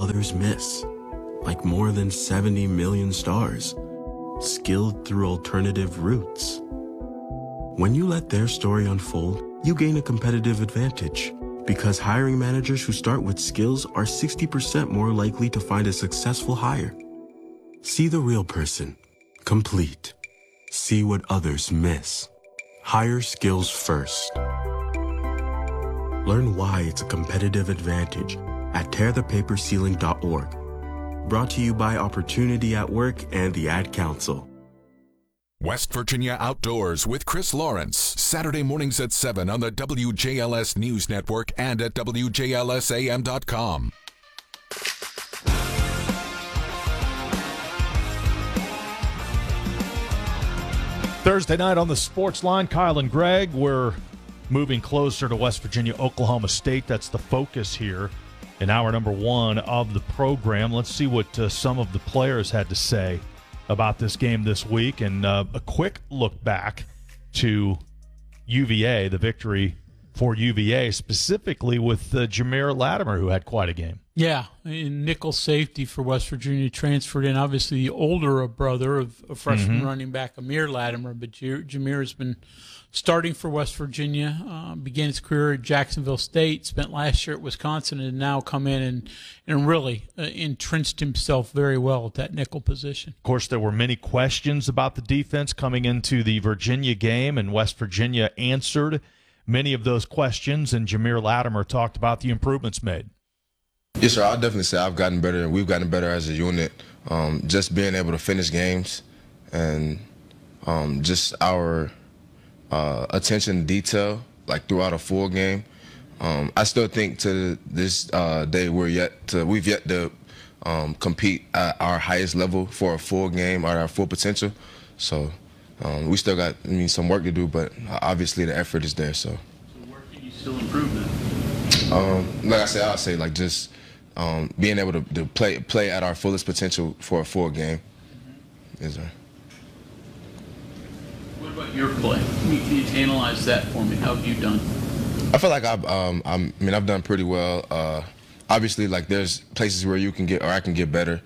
others miss, like more than 70 million stars, skilled through alternative routes. When you let their story unfold, you gain a competitive advantage, because hiring managers who start with skills are 60% more likely to find a successful hire. See the real person, complete. See what others miss. Hire skills first. Learn why it's a competitive advantage at tearthepaperceiling.org. Brought to you by Opportunity at Work and the Ad Council. West Virginia Outdoors with Chris Lawrence, Saturday mornings at 7 on the WJLS News Network and at WJLSAM.com. Thursday night on the Sports Line, Kyle and Greg, we're moving closer to West Virginia, Oklahoma State. That's the focus here in hour number one of the program. Let's see what some of the players had to say about this game this week, and a quick look back to UVA, the victory for UVA, specifically with Jameer Latimer, who had quite a game. Yeah, nickel safety for West Virginia, transferred in. Obviously, the older brother of freshman running back Amir Latimer, but Jameer has been starting for West Virginia, began his career at Jacksonville State, spent last year at Wisconsin, and now come in and really entrenched himself very well at that nickel position. Of course, there were many questions about the defense coming into the Virginia game, and West Virginia answered many of those questions, and Jameer Latimer talked about the improvements made. Yes, sir. I'll definitely say I've gotten better, and we've gotten better as a unit. Just being able to finish games and just our attention to detail, like throughout a full game. I still think to this day we've yet to compete at our highest level for a full game or our full potential. So we still got some work to do, but obviously the effort is there. So where can you still improve then? Like I said, I'll say like just being able to play at our fullest potential for a full game. Yes, sir. What about your play? Can you analyze that for me? How have you done? I feel like I've done pretty well. Obviously, like there's places where you can get, or I can get better.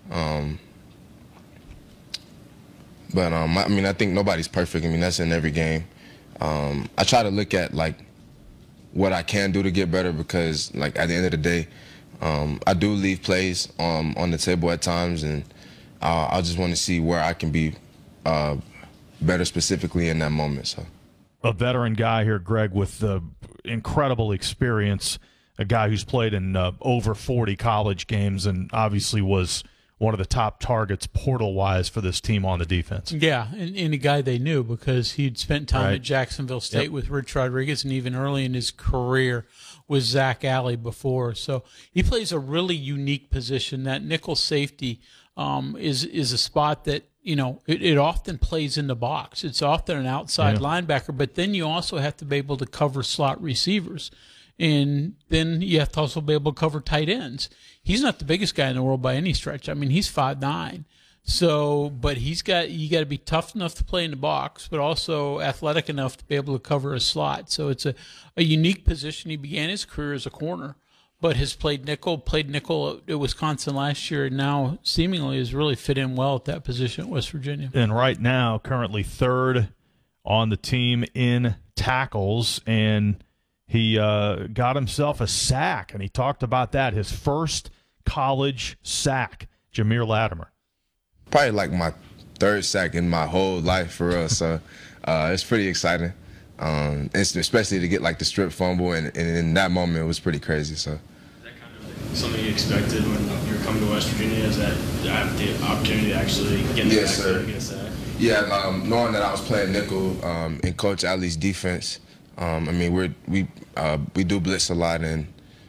But I think nobody's perfect. That's in every game. I try to look at like what I can do to get better, because like at the end of the day, I do leave plays on the table at times, and I just want to see where I can be better specifically in that moment. So, a veteran guy here, Greg, with incredible experience, a guy who's played in over 40 college games and obviously was one of the top targets portal-wise for this team on the defense. Yeah, and a guy they knew because he'd spent time at Jacksonville State with Rich Rodriguez, and even early in his career with Zach Alley before. So he plays a really unique position. That nickel safety is a spot that, it often plays in the box. It's often an outside linebacker, but then you also have to be able to cover slot receivers. And then you have to also be able to cover tight ends. He's not the biggest guy in the world by any stretch. He's 5'9". So, but you got to be tough enough to play in the box, but also athletic enough to be able to cover a slot. So it's a unique position. He began his career as a corner, but has played nickel at Wisconsin last year, and now seemingly has really fit in well at that position at West Virginia. And right now, currently third on the team in tackles, and he got himself a sack, and he talked about that, his first college sack, Jameer Latimer. Probably like my third sack in my whole life for us. So it's pretty exciting, especially to get like the strip fumble, and in that moment it was pretty crazy. So. Is that kind of something you expected when you were coming to West Virginia? Is that to have the opportunity to actually get in the backfield and get a sack? Yeah, knowing that I was playing nickel in Coach Alley's defense. We do blitz a lot, and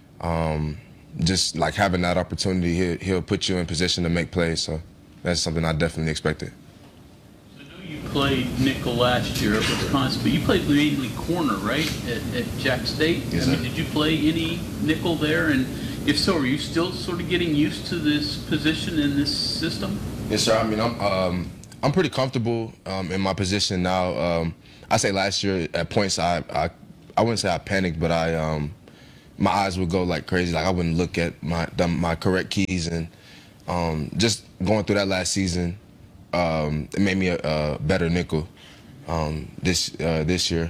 just like having that opportunity, he'll put you in position to make plays. So that's something I definitely expected. I know you played nickel last year at Wisconsin, but you played mainly corner, right, at Jack State? Yes, did you play any nickel there? And if so, are you still sort of getting used to this position in this system? Yes, sir. I'm pretty comfortable in my position now. I say last year at points I wouldn't say I panicked, but I my eyes would go like crazy. Like I wouldn't look at my correct keys, and just going through that last season, it made me a better nickel this year.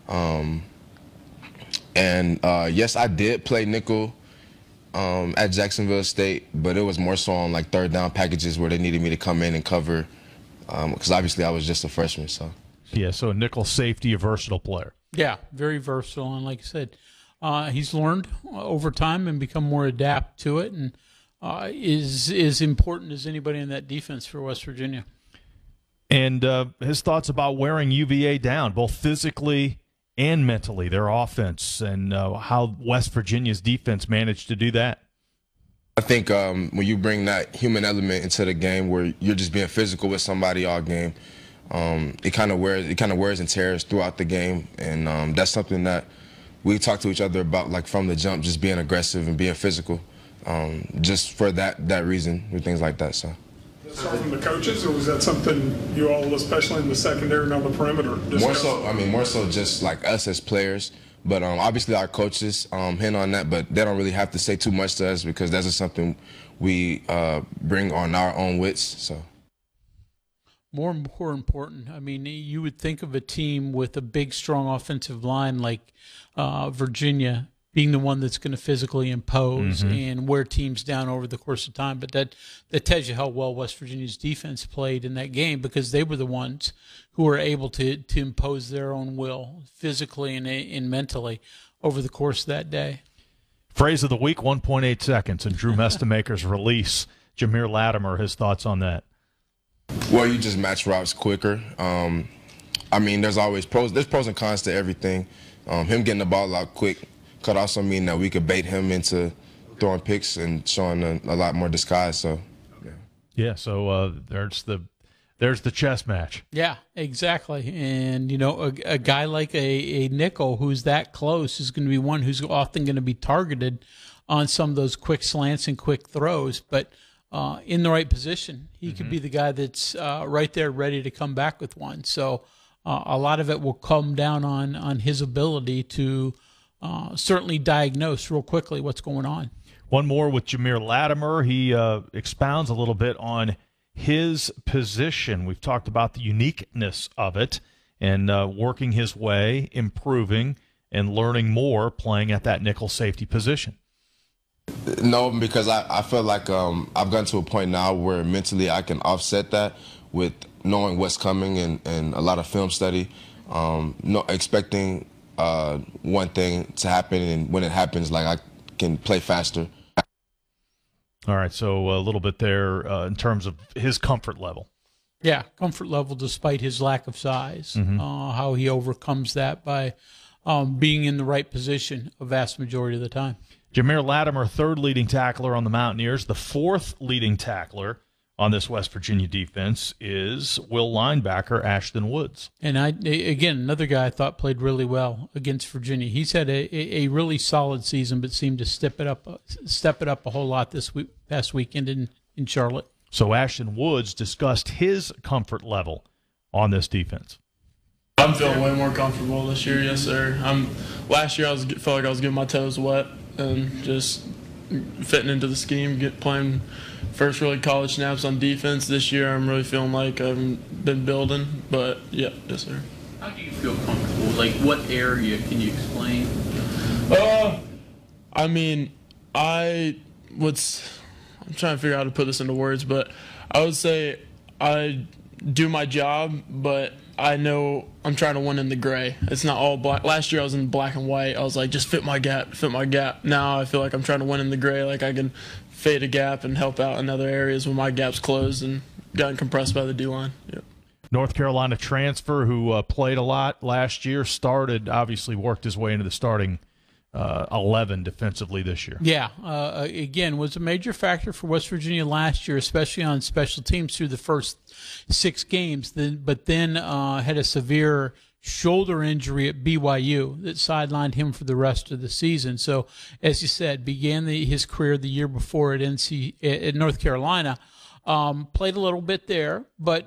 Yes, I did play nickel at Jacksonville State, but it was more so on like third down packages where they needed me to come in and cover, because obviously I was just a freshman. So a nickel safety, a versatile player. Yeah, very versatile, and like I said, he's learned over time and become more adept to it, and is as important as anybody in that defense for West Virginia. And his thoughts about wearing UVA down, both physically and mentally, their offense, and how West Virginia's defense managed to do that. I think when you bring that human element into the game, where you're just being physical with somebody all game, it kind of wears and tears throughout the game, and that's something that we talk to each other about, like from the jump, just being aggressive and being physical, just for that reason, with things like that. So. From the coaches, or was that something you all, especially in the secondary and on the perimeter, discussed? More so just like us as players, but obviously our coaches hint on that, but they don't really have to say too much to us because that's just something we bring on our own wits. So. More important, I mean, you would think of a team with a big, strong offensive line like Virginia being the one that's going to physically impose and wear teams down over the course of time. But that tells you how well West Virginia's defense played in that game, because they were the ones who were able to impose their own will physically and mentally over the course of that day. Phrase of the week, 1.8 seconds, and Drew Mestamaker's release. Jameer Latimer, his thoughts on that. Well, you just match routes quicker. I mean, there's pros and cons to everything. Him getting the ball out quick could also mean that we could bait him into throwing picks and showing a lot more disguise. So, so there's the chess match. Yeah, exactly. And, a guy like a nickel who's that close is going to be one who's often going to be targeted on some of those quick slants and quick throws. But in the right position, he could be the guy that's right there ready to come back with one. So a lot of it will come down on his ability to certainly diagnose real quickly what's going on. One more with Jameer Latimer. He expounds a little bit on his position. We've talked about the uniqueness of it and working his way, improving, and learning more playing at that nickel safety position. No, because I feel like I've gotten to a point now where mentally I can offset that with knowing what's coming and a lot of film study, expecting one thing to happen, and when it happens, like I can play faster. All right, so a little bit there in terms of his comfort level. Yeah, comfort level despite his lack of size, how he overcomes that by being in the right position a vast majority of the time. Jameer Latimer, third leading tackler on the Mountaineers. The fourth leading tackler on this West Virginia defense is Will linebacker Ashton Woods. And again, another guy I thought played really well against Virginia. He's had a really solid season, but seemed to step it up a whole lot this past weekend in Charlotte. So Ashton Woods discussed his comfort level on this defense. I'm feeling way more comfortable this year, yes, sir. Last year felt like I was getting my toes wet and just fitting into the scheme, playing first really college snaps on defense. This year I'm really feeling like I've been building, but yeah, yes, sir. How do you feel comfortable? Like, what area can you explain? I mean, I'm trying to figure out how to put this into words, but I would say I do my job, but I know I'm trying to win in the gray. It's not all black. Last year I was in black and white. I was like, just fit my gap. Now I feel like I'm trying to win in the gray. Like I can fade a gap and help out in other areas when my gap's closed and gotten compressed by the D-line. Yep. North Carolina transfer who played a lot last year, obviously worked his way into the starting 11 defensively this year. Yeah, again, was a major factor for West Virginia last year, especially on special teams through the first 6 games. But then had a severe shoulder injury at BYU that sidelined him for the rest of the season. So, as you said, began his career the year before at North Carolina. Played a little bit there, but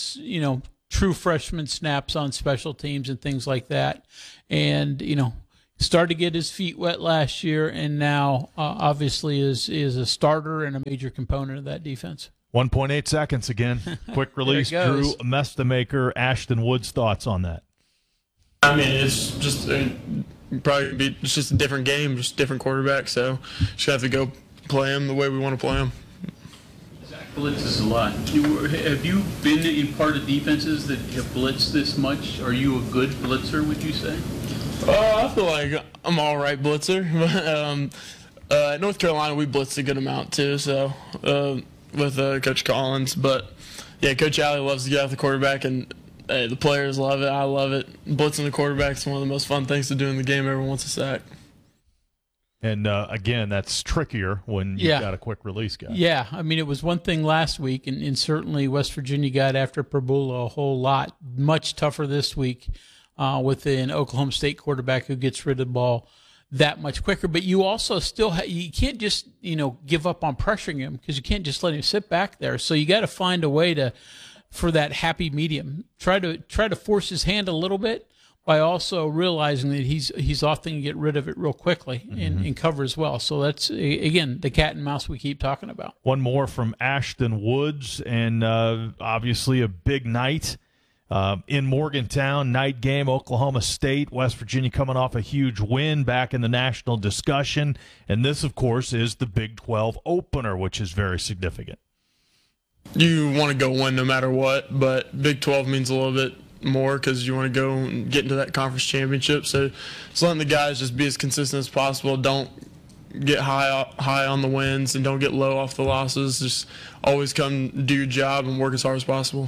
true freshman snaps on special teams and things like that. And started to get his feet wet last year, and now obviously is a starter and a major component of that defense. 1.8 seconds again. Quick release. Drew Mestemaker, Ashton Woods, thoughts on that? I mean, it's just it's just a different game, just a different quarterback. So just have to go play him the way we want to play him. Zach blitzes a lot. Have you been in part of defenses that have blitzed this much? Are you a good blitzer, would you say? I feel like I'm all right blitzer. At North Carolina, we blitzed a good amount too. So with Coach Collins, but yeah, Coach Alley loves to get out the quarterback, and the players love it. I love it. Blitzing the quarterback is one of the most fun things to do in the game. Everyone wants a sack. And, again, that's trickier when you've got a quick release guy. Yeah, I mean, it was one thing last week, and certainly West Virginia got after Pabula a whole lot. Much tougher this week with an Oklahoma State quarterback who gets rid of the ball that much quicker. But you also still you can't just, give up on pressuring him, because you can't just let him sit back there. So you got to find a way for that happy medium. Try to force his hand a little bit, by also realizing that he's often going to get rid of it real quickly and cover as well. So that's, again, the cat and mouse we keep talking about. One more from Ashton Woods, and obviously a big night in Morgantown, night game, Oklahoma State, West Virginia coming off a huge win back in the national discussion. And this, of course, is the Big 12 opener, which is very significant. You want to go win no matter what, but Big 12 means a little bit more because you want to go and get into that conference championship. So just letting the guys just be as consistent as possible. Don't get high on the wins and don't get low off the losses. Just always come do your job and work as hard as possible.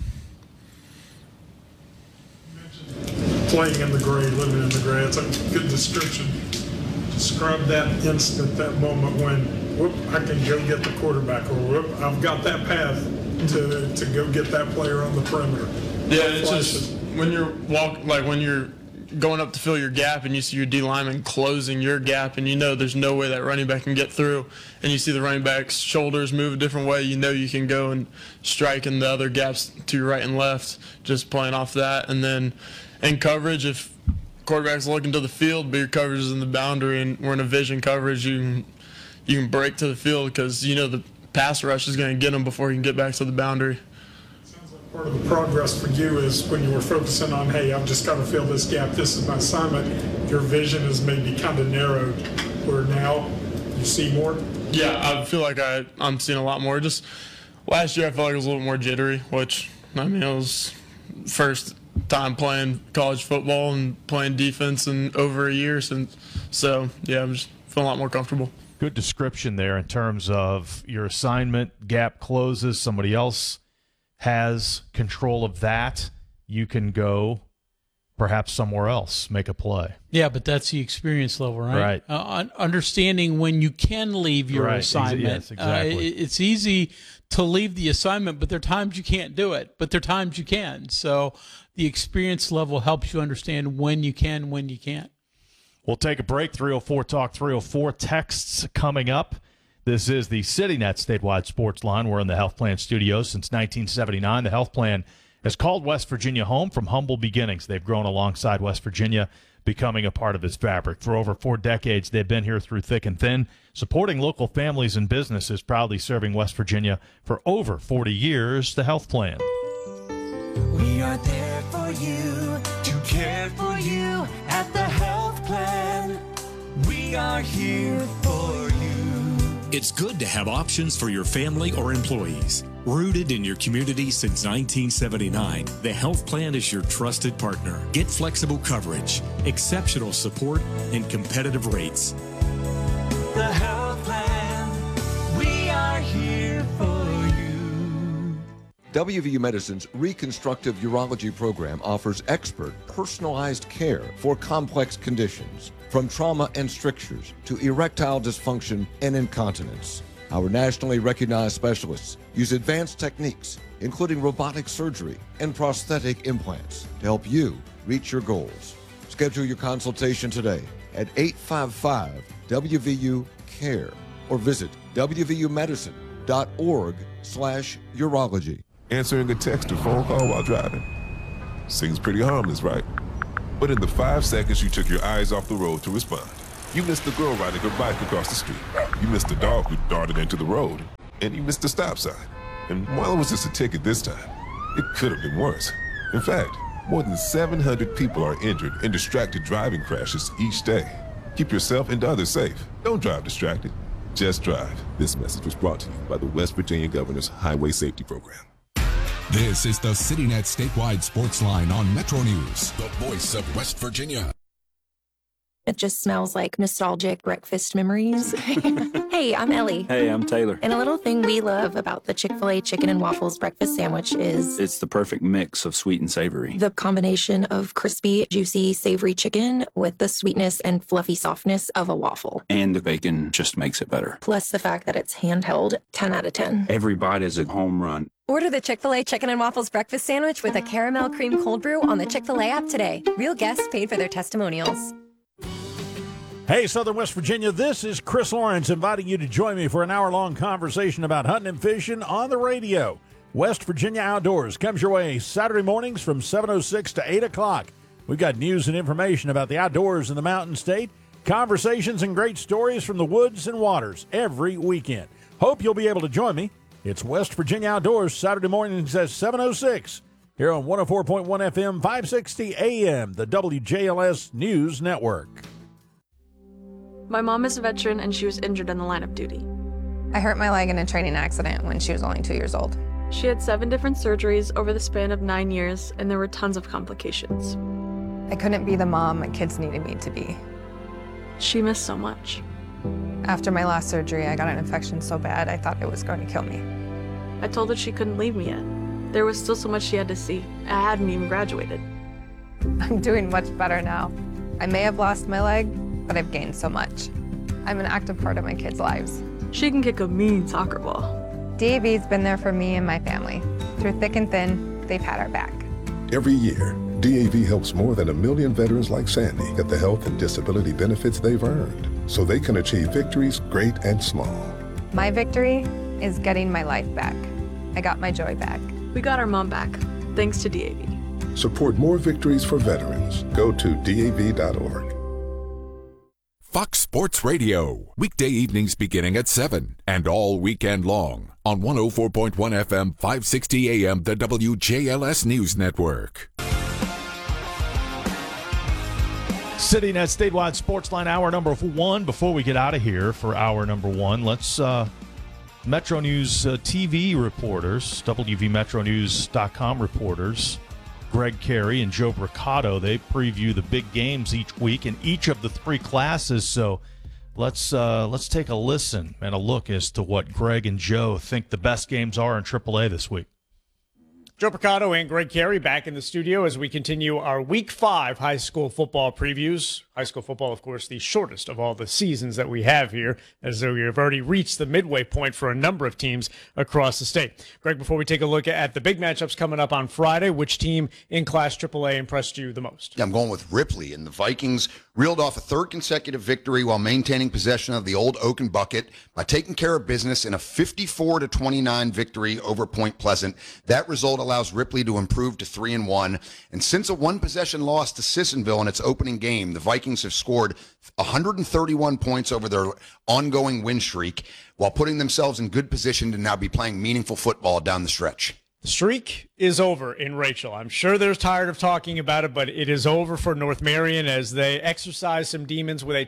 Playing in the gray, living in the gray, it's a good description. Describe that instant, that moment when, whoop, I can go get the quarterback, or whoop, I've got that path to go get that player on the perimeter. Yeah, it's just when you're going up to fill your gap and you see your D lineman closing your gap, and there's no way that running back can get through, and you see the running back's shoulders move a different way, you can go and strike in the other gaps to your right and left, just playing off that. And then in coverage, if quarterback's looking to the field, but your coverage is in the boundary and we're in a vision coverage, you can break to the field because the pass rush is going to get them before you can get back to the boundary. Part of the progress for you is when you were focusing on, hey, I've just got to fill this gap, this is my assignment, your vision is maybe kind of narrowed, where now you see more? Yeah, I feel like I'm seeing a lot more. Just last year I felt like it was a little more jittery, which, it was first time playing college football and playing defense in over a year since. So, yeah, I'm just feeling a lot more comfortable. Good description there in terms of your assignment, gap closes, somebody else has control of that, you can go perhaps somewhere else, make a play. Yeah, but that's the experience level, right? Right. Understanding when you can leave your assignment. Yes, exactly. It's easy to leave the assignment, but there are times you can't do it, but there are times you can. So the experience level helps you understand when you can, when you can't. We'll take a break. 304 Talk 304. Texts coming up. This is the CityNet statewide sports line. We're in the Health Plan studios since 1979. The Health Plan has called West Virginia home from humble beginnings. They've grown alongside West Virginia, becoming a part of its fabric. For over 4 decades, they've been here through thick and thin, supporting local families and businesses, proudly serving West Virginia for over 40 years. The Health Plan. We are there for you, to care for you at the Health Plan. We are here for you. It's good to have options for your family or employees. Rooted in your community since 1979, the Health Plan is your trusted partner. Get flexible coverage, exceptional support, and competitive rates. The Health Plan, we are here for you. WVU Medicine's Reconstructive Urology program offers expert, personalized care for complex conditions, from trauma and strictures to erectile dysfunction and incontinence. Our nationally recognized specialists use advanced techniques, including robotic surgery and prosthetic implants, to help you reach your goals. Schedule your consultation today at 855-WVU-CARE or visit wvumedicine.org/urology. Answering a text or phone call while driving. Seems pretty harmless, right? But in the 5 seconds you took your eyes off the road to respond, you missed the girl riding her bike across the street. You missed the dog who darted into the road. And you missed the stop sign. And while it was just a ticket this time, it could have been worse. In fact, more than 700 people are injured in distracted driving crashes each day. Keep yourself and others safe. Don't drive distracted. Just drive. This message was brought to you by the West Virginia Governor's Highway Safety Program. This is the CityNet Statewide Sports Line on Metro News, the voice of West Virginia. It just smells like nostalgic breakfast memories. Hey, I'm Ellie. Hey, I'm Taylor. And a little thing we love about the Chick-fil-A chicken and waffles breakfast sandwich is it's the perfect mix of sweet and savory. The combination of crispy, juicy, savory chicken with the sweetness and fluffy softness of a waffle. And the bacon just makes it better. Plus the fact that it's handheld, 10 out of 10. Every bite is a home run. Order the Chick-fil-A Chicken and Waffles Breakfast Sandwich with a caramel cream cold brew on the Chick-fil-A app today. Real guests paid for their testimonials. Hey, Southern West Virginia, this is Chris Lawrence inviting you to join me for an hour-long conversation about hunting and fishing on the radio. West Virginia Outdoors comes your way Saturday mornings from 7:06 to 8 o'clock. We've got news and information about the outdoors in the Mountain State, conversations and great stories from the woods and waters every weekend. Hope you'll be able to join me. It's West Virginia Outdoors Saturday mornings at 7:06 here on 104.1 FM, 560 AM, the WJLS News Network. My mom is a veteran and she was injured in the line of duty. I hurt my leg in a training accident when she was only 2 years old. She had 7 different surgeries over the span of 9 years, and there were tons of complications. I couldn't be the mom my kids needed me to be. She missed so much. After my last surgery, I got an infection so bad I thought it was going to kill me. I told her she couldn't leave me yet. There was still so much she had to see. I hadn't even graduated. I'm doing much better now. I may have lost my leg, but I've gained so much. I'm an active part of my kids' lives. She can kick a mean soccer ball. DAV's been there for me and my family. Through thick and thin, they've had our back. Every year, DAV helps more than 1 million veterans like Sandy get the health and disability benefits they've earned, so they can achieve victories great and small. My victory is getting my life back. I got my joy back. We got our mom back, thanks to DAV. Support more victories for veterans. Go to DAV.org. Fox Sports Radio, weekday evenings beginning at 7 and all weekend long on 104.1 FM, 560 AM, the WJLS News Network. CityNet Statewide Sports Line, hour number 1. Before we get out of here for hour number 1, let's Metro News TV reporters, WVMetroNews.com reporters, Greg Carey and Joe Bricado, they preview the big games each week in each of the 3 classes. So let's take a listen and a look as to what Greg and Joe think the best games are in AAA this week. Joe Bricado and Greg Carey back in the studio as we continue our Week 5 high school football previews. High school football, of course, the shortest of all the seasons that we have here, as though we have already reached the midway point for a number of teams across the state. Greg, before we take a look at the big matchups coming up on Friday, which team in Class AAA impressed you the most? Yeah, I'm going with Ripley, and the Vikings reeled off a 3rd consecutive victory while maintaining possession of the old Oaken Bucket by taking care of business in a 54-29 victory over Point Pleasant. That result allows Ripley to improve to 3-1. And since a 1-possession loss to Sissonville in its opening game, the Vikings have scored 131 points over their ongoing win streak while putting themselves in good position to now be playing meaningful football down the stretch. The streak is over in Rachel. I'm sure they're tired of talking about it, but it is over for North Marion as they exercise some demons with a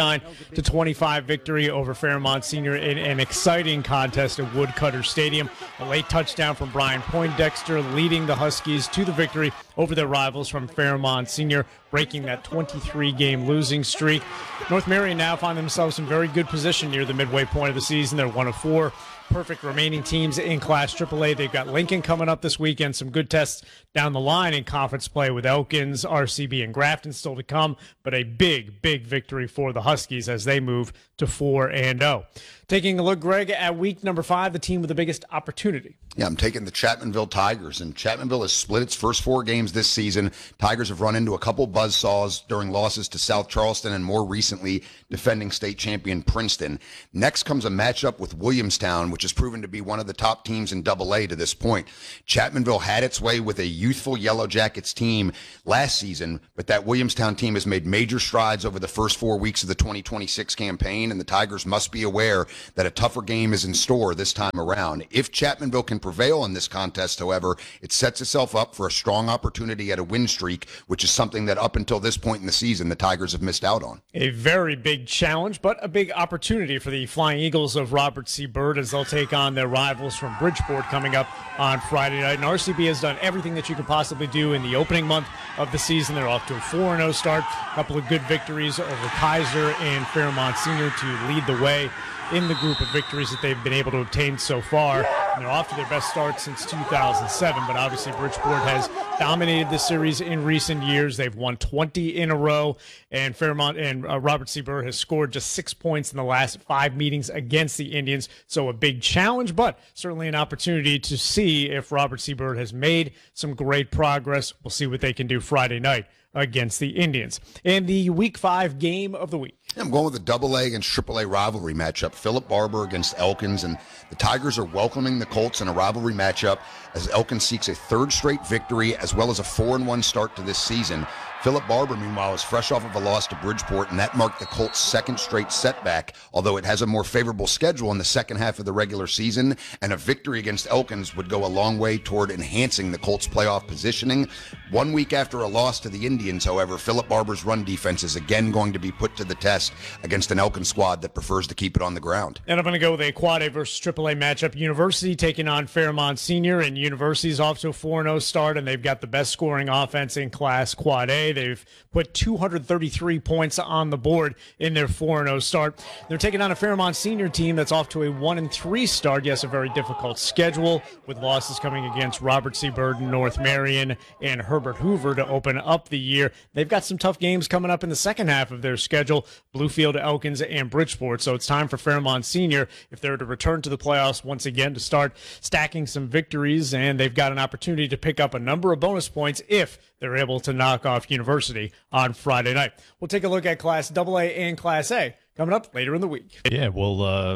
29-25 victory over Fairmont Senior in an exciting contest at Woodcutter Stadium. A late touchdown from Brian Poindexter leading the Huskies to the victory over their rivals from Fairmont Senior, breaking that 23-game losing streak. North Marion now find themselves in very good position near the midway point of the season. They're 1 of 4 perfect remaining teams in Class AAA. They've got Lincoln coming up this weekend, some good tests down the line in conference play with Elkins, RCB, and Grafton still to come, but a big, big victory for the Huskies as they move to 4-0. Taking a look, Greg, at week number 5, the team with the biggest opportunity. Yeah, I'm taking the Chapmanville Tigers, and Chapmanville has split its first 4 games this season. Tigers have run into a couple buzzsaws during losses to South Charleston and more recently defending state champion Princeton. Next comes a matchup with Williamstown, which has proven to be one of the top teams in AA to this point. Chapmanville Jacksonville had its way with a youthful Yellow Jackets team last season, but that Williamstown team has made major strides over the first 4 weeks of the 2026 campaign, and the Tigers must be aware that a tougher game is in store this time around. If Chapmanville can prevail in this contest, however, it sets itself up for a strong opportunity at a win streak, which is something that up until this point in the season, the Tigers have missed out on. A very big challenge, but a big opportunity for the Flying Eagles of Robert C. Byrd as they'll take on their rivals from Bridgeport coming up on Friday night. And RCB has done everything that you could possibly do in the opening month of the season. They're off to a 4-0 start, a couple of good victories over Kaiser and Fairmont Senior to lead the way in the group of victories that they've been able to obtain so far. And they're off to their best start since 2007, but obviously Bridgeport has dominated the series in recent years. They've won 20 in a row, and Fairmont and Robert C. Byrd has scored just 6 points in the last 5 meetings against the Indians. So a big challenge, but certainly an opportunity to see if Robert C. Byrd has made some great progress. We'll see what they can do Friday night against the Indians. And the Week 5 game of the week. I'm going with a AA against AAA rivalry matchup. Philip Barber against Elkins, and the Tigers are welcoming the Colts in a rivalry matchup as Elkins seeks a 3rd straight victory as well as a 4-1 start to this season. Philip Barber, meanwhile, is fresh off of a loss to Bridgeport, and that marked the Colts' 2nd straight setback, although it has a more favorable schedule in the second half of the regular season, and a victory against Elkins would go a long way toward enhancing the Colts' playoff positioning. 1 week after a loss to the Indians, however, Philip Barber's run defense is again going to be put to the test against an Elkins squad that prefers to keep it on the ground. And I'm going to go with a Quad A versus AAA matchup. University taking on Fairmont Senior, and University's off to a 4-0 start, and they've got the best scoring offense in Class Quad A. They've put 233 points on the board in their 4-0 start. They're taking on a Fairmont Senior team that's off to a 1-3 start. Yes, a very difficult schedule with losses coming against Robert C. Byrd, North Marion, and Herbert Hoover to open up the year. They've got some tough games coming up in the second half of their schedule, Bluefield, Elkins, and Bridgeport. So it's time for Fairmont Senior, if they're to return to the playoffs once again, to start stacking some victories, and they've got an opportunity to pick up a number of bonus points if they're able to knock off University on Friday night. We'll take a look at Class AA and Class A coming up later in the week. Yeah, we'll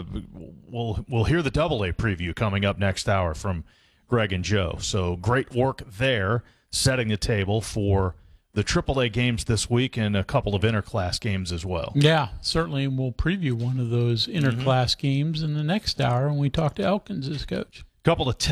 hear the AA preview coming up next hour from Greg and Joe. So great work there, setting the table for the AAA games this week and a couple of interclass games as well. Yeah, certainly. We'll preview one of those interclass games in the next hour when we talk to Elkins as coach. Couple of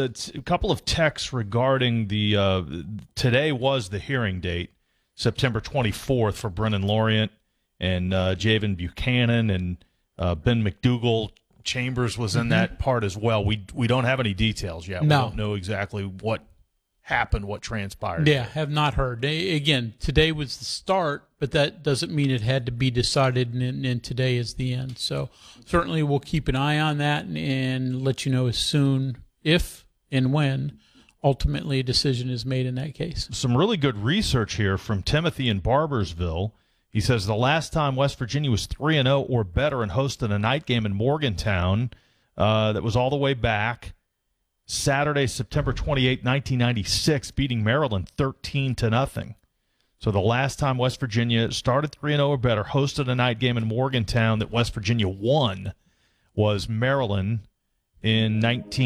texts regarding the today was the hearing date, September 24th for Brennan Lorient and Javen Buchanan and Ben McDougall. Chambers was in that part as well. We don't have any details yet. We don't know exactly what happened, what transpired. Yeah, have not heard. Again, today was the start, but that doesn't mean it had to be decided and today is the end. So certainly we'll keep an eye on that and let you know as soon if and when ultimately a decision is made in that case. Some really good research here from Timothy in Barbersville. He says the last time West Virginia was 3-0 or better and hosted a night game in Morgantown, that was all the way back Saturday, September 28, 1996, beating Maryland 13-0. So the last time West Virginia started 3-0 or better, hosted a night game in Morgantown that West Virginia won, was Maryland in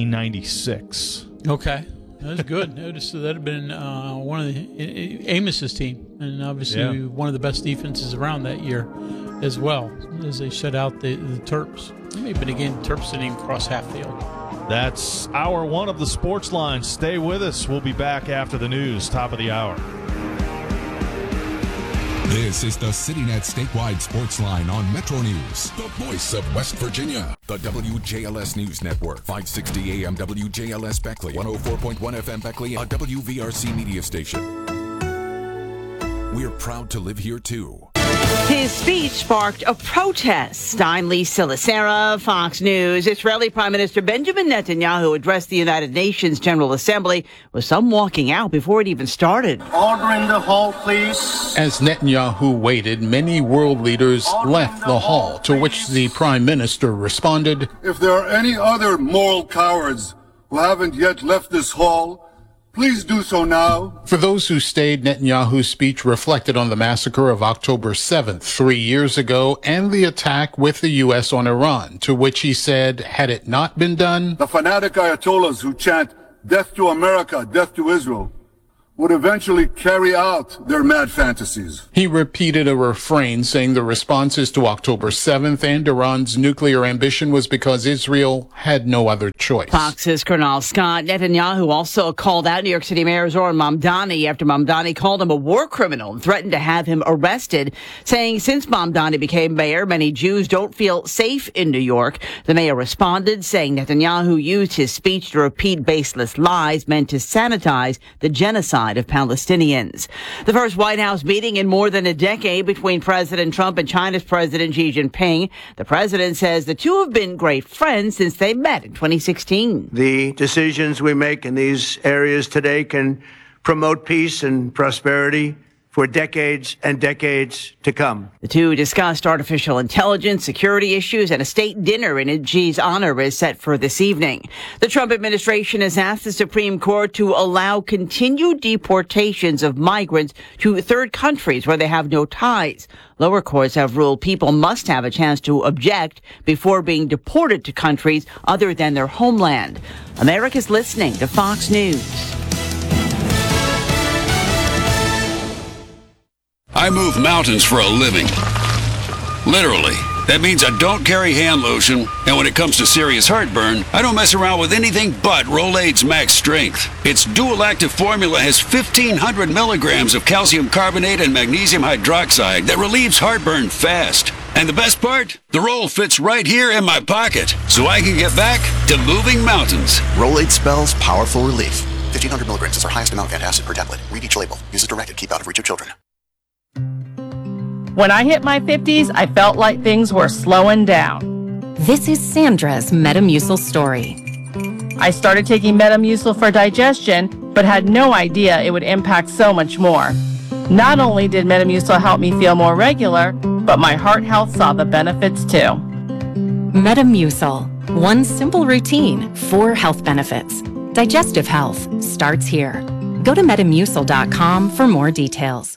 1996. Okay. That was good. Notice that had been one of Amos's team, and obviously one of the best defenses around that year as well, as they shut out the Terps. Maybe, but again, Terps didn't even cross half field. That's hour one of the Sports Line. Stay with us. We'll be back after the news, top of the hour. This is the CityNet Statewide Sports Line on Metro News, the voice of West Virginia. The WJLS News Network, 560 AM WJLS Beckley, 104.1 FM Beckley, a WVRC media station. We're proud to live here, too. His speech sparked a protest. I'm Lee Silasera, Fox News. Israeli Prime Minister Benjamin Netanyahu addressed the United Nations General Assembly with some walking out before it even started. Order in the hall, please. As Netanyahu waited, many world leaders left the hall, to which the Prime Minister responded, If there are any other moral cowards who haven't yet left this hall, please do so now. For those who stayed, Netanyahu's speech reflected on the massacre of October 7th, 3 years ago, and the attack with the U.S. on Iran, to which he said, had it not been done, the fanatic Ayatollahs who chant, death to America, death to Israel, would eventually carry out their mad fantasies. He repeated a refrain saying the responses to October 7th and Iran's nuclear ambition was because Israel had no other choice. Fox's Colonel Scott. Netanyahu also called out New York City Mayor Zohran Mamdani after Mamdani called him a war criminal and threatened to have him arrested, saying since Mamdani became mayor, many Jews don't feel safe in New York. The mayor responded, saying Netanyahu used his speech to repeat baseless lies meant to sanitize the genocide of Palestinians. The first White House meeting in more than a decade between President Trump and China's President Xi Jinping. The president says the two have been great friends since they met in 2016. The decisions we make in these areas today can promote peace and prosperity for decades and decades to come. The two discussed artificial intelligence, security issues, and a state dinner in Xi's honor is set for this evening. The Trump administration has asked the Supreme Court to allow continued deportations of migrants to third countries where they have no ties. Lower courts have ruled people must have a chance to object before being deported to countries other than their homeland. America's listening to Fox News. I move mountains for a living. Literally. That means I don't carry hand lotion, and when it comes to serious heartburn, I don't mess around with anything but Rolaids Max Strength. Its dual-active formula has 1,500 milligrams of calcium carbonate and magnesium hydroxide that relieves heartburn fast. And the best part? The roll fits right here in my pocket, so I can get back to moving mountains. Rolaids spells powerful relief. 1,500 milligrams is our highest amount of antacid per tablet. Read each label. Use as directed. Keep out of reach of children. When I hit my 50s, I felt like things were slowing down. This is Sandra's Metamucil story. I started taking Metamucil for digestion, but had no idea it would impact so much more. Not only did Metamucil help me feel more regular, but my heart health saw the benefits too. Metamucil. One simple routine, 4 health benefits. Digestive health starts here. Go to Metamucil.com for more details.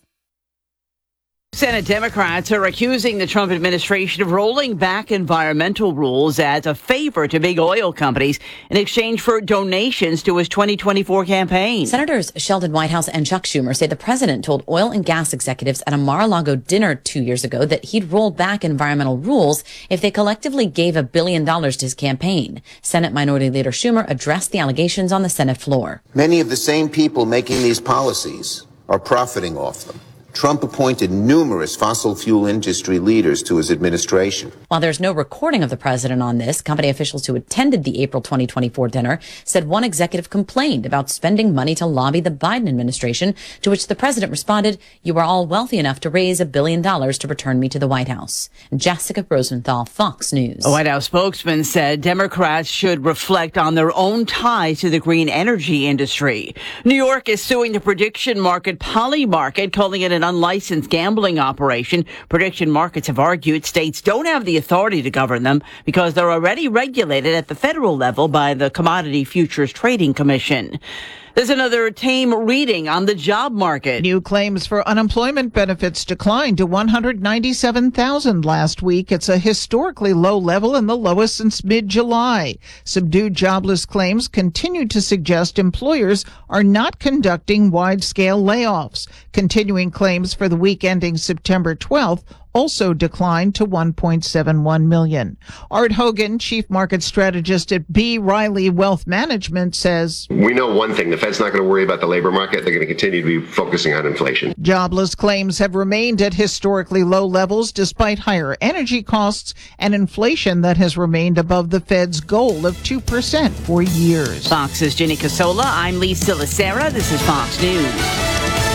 Senate Democrats are accusing the Trump administration of rolling back environmental rules as a favor to big oil companies in exchange for donations to his 2024 campaign. Senators Sheldon Whitehouse and Chuck Schumer say the president told oil and gas executives at a Mar-a-Lago dinner 2 years ago that he'd roll back environmental rules if they collectively gave $1 billion to his campaign. Senate Minority Leader Schumer addressed the allegations on the Senate floor. Many of the same people making these policies are profiting off them. Trump appointed numerous fossil fuel industry leaders to his administration. While there's no recording of the president on this, company officials who attended the April 2024 dinner said one executive complained about spending money to lobby the Biden administration, to which the president responded, "You are all wealthy enough to raise $1 billion to return me to the White House." Jessica Rosenthal, Fox News. A White House spokesman said Democrats should reflect on their own ties to the green energy industry. New York is suing the prediction market Polymarket, calling it an unlicensed gambling operation. Prediction markets have argued states don't have the authority to govern them because they're already regulated at the federal level by the Commodity Futures Trading Commission. There's another tame reading on the job market. New claims for unemployment benefits declined to 197,000 last week. It's a historically low level and the lowest since mid-July. Subdued jobless claims continue to suggest employers are not conducting wide-scale layoffs. Continuing claims for the week ending September 12th also declined to 1.71 million. Art Hogan, chief market strategist at B. Riley Wealth Management, says, "We know one thing, the Fed's not going to worry about the labor market. They're going to continue to be focusing on inflation." Jobless claims have remained at historically low levels despite higher energy costs and inflation that has remained above the Fed's goal of 2% for years. Fox's Ginny Casola. I'm Lee Silicera. This is Fox News.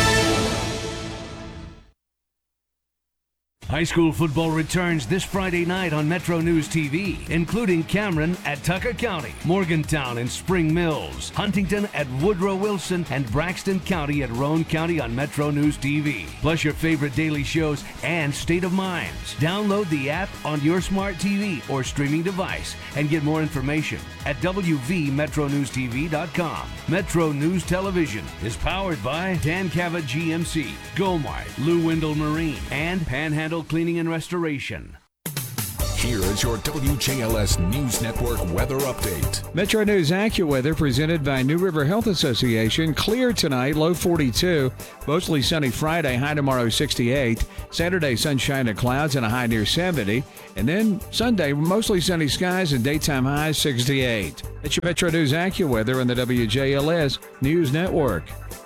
High school football returns this Friday night on Metro News TV, including Cameron at Tucker County, Morgantown and Spring Mills, Huntington at Woodrow Wilson, and Braxton County at Roane County on Metro News TV. Plus your favorite daily shows and State of Minds. Download the app on your smart TV or streaming device and get more information at wvmetronewstv.com. Metro News Television is powered by Dan Cavett GMC, Gomart, Lou Wendell Marine, and Panhandle Cleaning and Restoration. Here is your WJLS News Network weather update. Metro News AccuWeather presented by New River Health Association. Clear tonight, low 42. Mostly sunny Friday, high tomorrow 68. Saturday, sunshine and clouds and a high near 70. And then Sunday, mostly sunny skies and daytime highs 68. That's your Metro News AccuWeather on the WJLS News Network.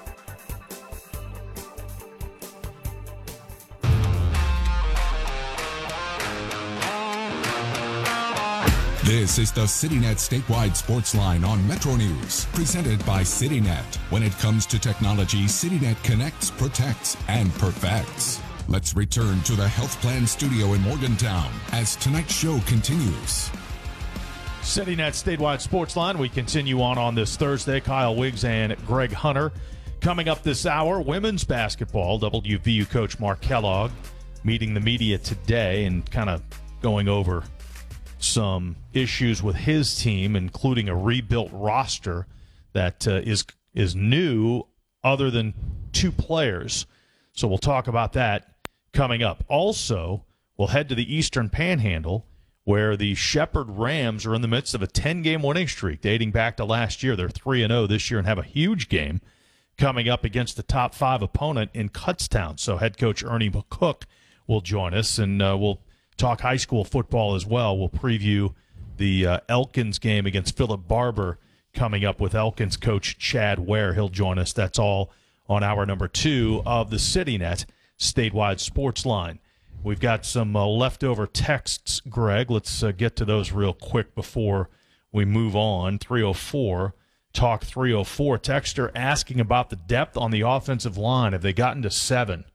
This is the CityNet Statewide Sports Line on Metro News, presented by CityNet. When it comes to technology, CityNet connects, protects, and perfects. Let's return to the Health Plan Studio in Morgantown as tonight's show continues. CityNet Statewide Sports Line. We continue on this Thursday. Kyle Wiggs and Greg Hunter. Coming up this hour, women's basketball. WVU coach Mark Kellogg meeting the media today and kind of going over some issues with his team, including a rebuilt roster that is new other than 2 players. So we'll talk about that coming up. Also, we'll head to the Eastern Panhandle, where the Shepherd Rams are in the midst of a 10-game winning streak dating back to last year. They're 3-0 this year and have a huge game coming up against the top 5 opponent in Kutztown. So head coach Ernie McCook will join us, and we'll talk high school football as well. We'll preview the Elkins game against Philip Barber coming up with Elkins coach Chad Ware. He'll join us. That's all on hour number 2 of the CityNet Statewide Sports Line. We've got some leftover texts, Greg. Let's get to those real quick before we move on. 304, Talk 304. Texter asking about the depth on the offensive line. Have they gotten to 7?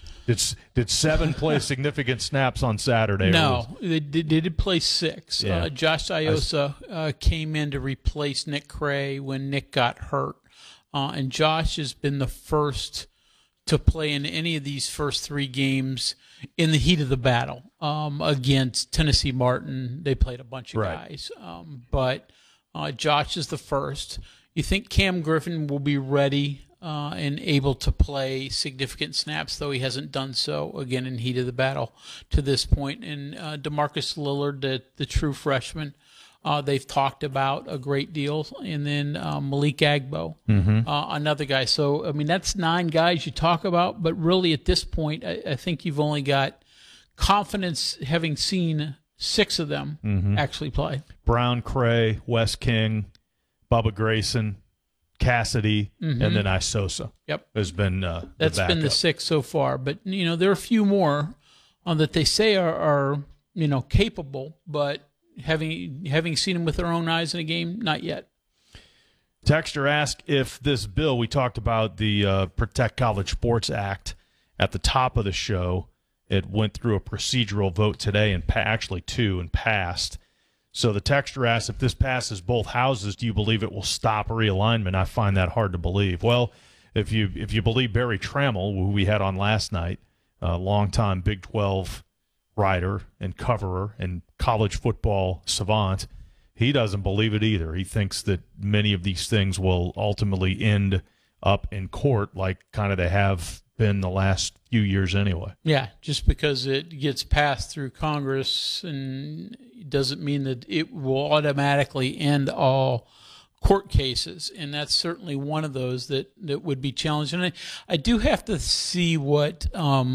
Did 7 play significant snaps on Saturday? No, they did play 6. Yeah. Josh Iosa came in to replace Nick Cray when Nick got hurt. And Josh has been the first to play in any of these first 3 games in the heat of the battle. Against Tennessee Martin, they played a bunch of guys. But Josh is the first. You think Cam Griffin will be ready and able to play significant snaps, though he hasn't done so, again, in heat of the battle to this point. And DeMarcus Lillard, the true freshman, they've talked about a great deal. And then Malik Agbo, another guy. So, I mean, that's 9 guys you talk about. But really, at this point, I think you've only got confidence having seen 6 of them actually play. Brown, Cray, Wes King, Bubba Grayson, Cassidy, and then Isosa. Yep, has been that's been the 6 so far. But there are a few more that they say are capable, but having seen them with their own eyes in a game, not yet. Texter asked if this bill, we talked about the Protect College Sports Act at the top of the show. It went through a procedural vote today, and actually 2, and passed. So the texter asked, if this passes both houses, do you believe it will stop realignment? I find that hard to believe. Well, if you believe Barry Trammell, who we had on last night, a longtime Big 12 writer and coverer and college football savant, he doesn't believe it either. He thinks that many of these things will ultimately end up in court, like kind of they have been the last few years anyway. Yeah, just because it gets passed through Congress and it doesn't mean that it will automatically end all court cases, and that's certainly one of those that would be challenged. And I do have to see what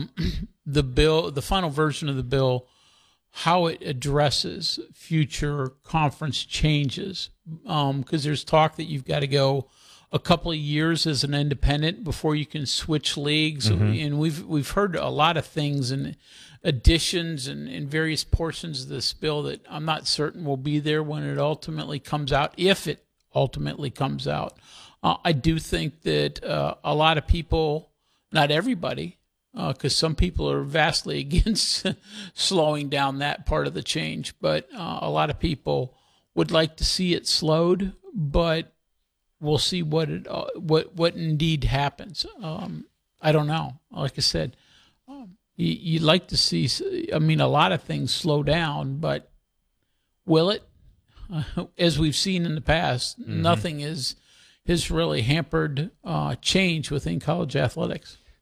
the final version of the bill, how it addresses future conference changes, because there's talk that you've got to go a couple of years as an independent before you can switch leagues. And we've heard a lot of things and additions and various portions of this bill that I'm not certain will be there when it ultimately comes out, if it ultimately comes out. I do think that a lot of people, not everybody, because some people are vastly against slowing down that part of the change, but a lot of people would like to see it slowed, but we'll see what indeed happens. I don't know. Like I said, you'd like to see, a lot of things slow down, but will it? As we've seen in the past, nothing has really hampered change within college athletics.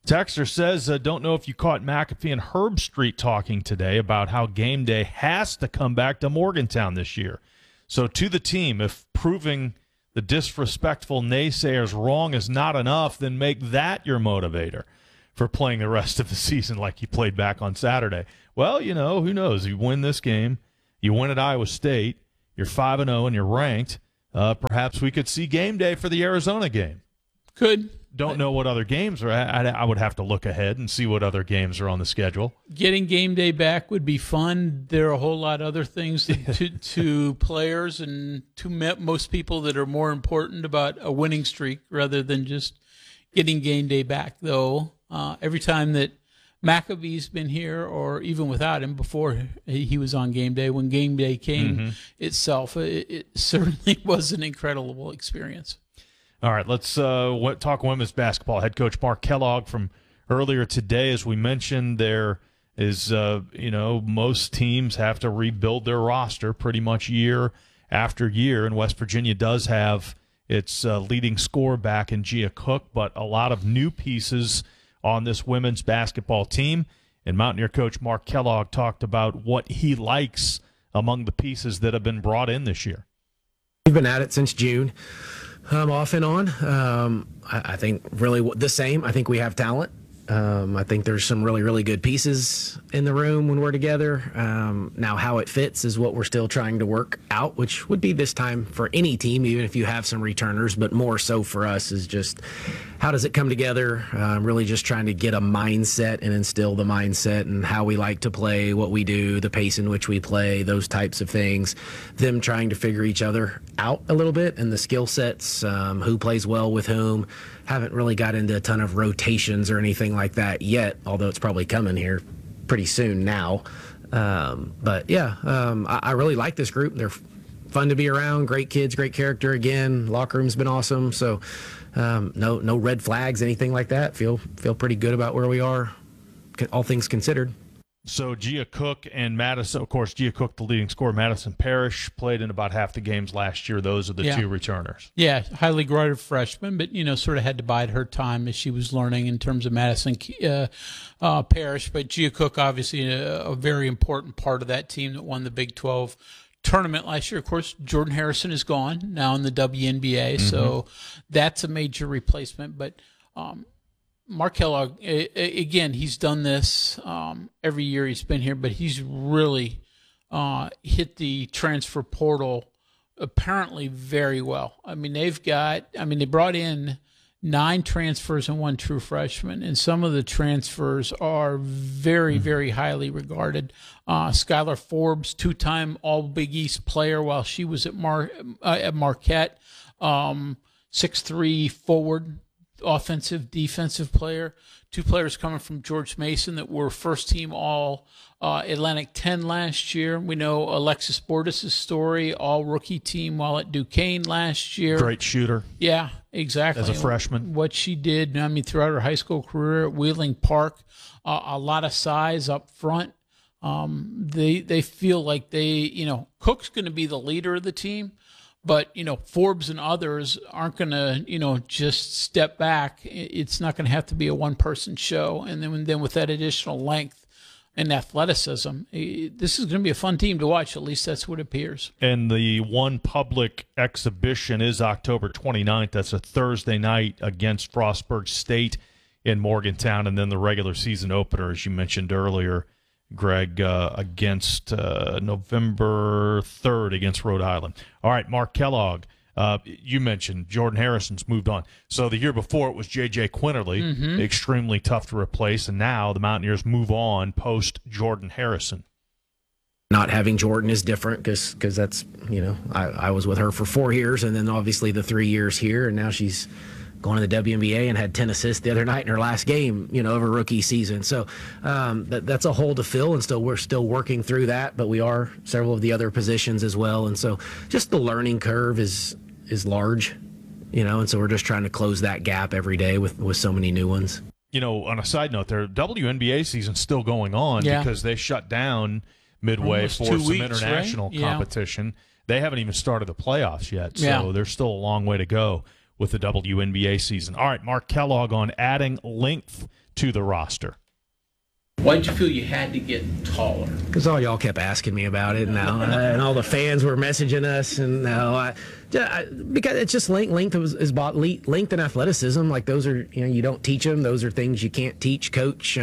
Texter says, don't know if you caught McAfee and Herb Street talking today about how game day has to come back to Morgantown this year. So to the team, if proving the disrespectful naysayers wrong is not enough, then make that your motivator for playing the rest of the season like you played back on Saturday. Well, who knows? You win this game, you win at Iowa State, you're 5-0 and you're ranked. Perhaps we could see game day for the Arizona game. Could. Don't know what other games are. I would have to look ahead and see what other games are on the schedule. Getting game day back would be fun. There are a whole lot of other things to players and to most people that are more important about a winning streak rather than just getting game day back, though. Every time that McAfee's been here, or even without him before he was on game day, when game day came itself, it certainly was an incredible experience. All right, let's talk women's basketball. Head coach Mark Kellogg from earlier today, as we mentioned, there is, most teams have to rebuild their roster pretty much year after year, and West Virginia does have its leading scorer back in Gia Cook, but a lot of new pieces on this women's basketball team. And Mountaineer coach Mark Kellogg talked about what he likes among the pieces that have been brought in this year. We've been at it since June. Off and on. I think really the same. I think we have talent. I think there's some really, really good pieces in the room when we're together. Now, how it fits is what we're still trying to work out, which would be this time for any team, even if you have some returners, but more so for us is just how does it come together? Really just trying to get a mindset and instill the mindset and how we like to play, what we do, the pace in which we play, those types of things. Them trying to figure each other out a little bit and the skill sets, who plays well with whom. Haven't really got into a ton of rotations or anything like that yet, although it's probably coming here pretty soon now. I really like this group. They're fun to be around, great kids, great character again. Locker room's been awesome. So no red flags, anything like that. Feel pretty good about where we are, all things considered. So Gia Cook and Madison, of course, Gia Cook, the leading scorer, Madison Parrish, played in about half the games last year. Those are the two returners. Yeah, highly regarded freshman, but, sort of had to bide her time as she was learning in terms of Madison Parrish. But Gia Cook, obviously, a very important part of that team that won the Big 12 tournament last year. Of course, Jordan Harrison is gone now in the WNBA, so that's a major replacement. But Mark Kellogg, again, he's done this every year he's been here, but he's really hit the transfer portal apparently very well. I mean, they brought in 9 transfers and 1 true freshman, and some of the transfers are very, very highly regarded. Skylar Forbes, 2-time All-Big East player while she was at Marquette, 6'3" forward, offensive, defensive player. 2 players coming from George Mason that were first-team All Atlantic 10 last year. We know Alexis Bordas' story, all-rookie team while at Duquesne last year. Great shooter. Yeah, exactly. As a freshman. What she did, throughout her high school career at Wheeling Park, a lot of size up front. They feel like Cook's going to be the leader of the team. But, Forbes and others aren't going to, just step back. It's not going to have to be a one-person show. And then with that additional length and athleticism, this is going to be a fun team to watch. At least that's what it appears. And the one public exhibition is October 29th. That's a Thursday night against Frostburg State in Morgantown. And then the regular season opener, as you mentioned earlier, Greg, against November 3rd against Rhode Island. All right, Mark Kellogg, you mentioned Jordan Harrison's moved on. So the year before it was J.J. Quinterly, extremely tough to replace, and now the Mountaineers move on post-Jordan Harrison. Not having Jordan is different because that's, I was with her for 4 years, and then obviously the 3 years here, and now she's going to the WNBA and had 10 assists the other night in her last game, of her rookie season. So that's a hole to fill, and we're still working through that, but we are several of the other positions as well. And so just the learning curve is large, and so we're just trying to close that gap every day with so many new ones. On a side note, their WNBA season's still going on because they shut down midway almost for 2 some weeks, international right? competition. They haven't even started the playoffs yet, so there's still a long way to go with the WNBA season. All right, Mark Kellogg on adding length to the roster. Why did you feel you had to get taller? Because all y'all kept asking me about it now, and all the fans were messaging us, and now because it's just length and athleticism. Like those are, you don't teach them. Those are things you can't teach, coach.